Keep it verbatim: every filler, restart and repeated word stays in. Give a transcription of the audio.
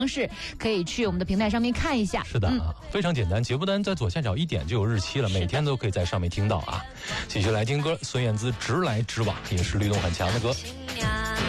式，可以去我们的平台上面看一下。 是的啊、嗯，非常简单，节目单在左下角一点就有日期了，每天都可以在上面听到啊。继续来听歌，孙燕姿《直来直往》也是律动很强的歌。